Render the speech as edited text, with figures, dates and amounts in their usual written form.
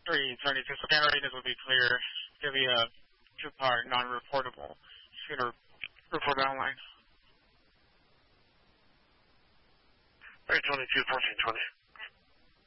372. So scan readiness will be clear. It's going to be a two-part, non-reportable. Just going to report it online. 322, 1420.